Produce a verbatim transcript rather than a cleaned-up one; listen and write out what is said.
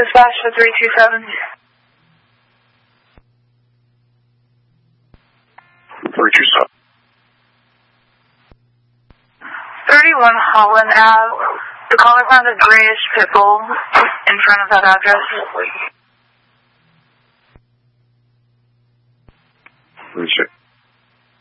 Dispatch to three two seven. three two seven. thirty-one Holland Avenue. The caller found a grayish pit bull in front of that address. Let me check.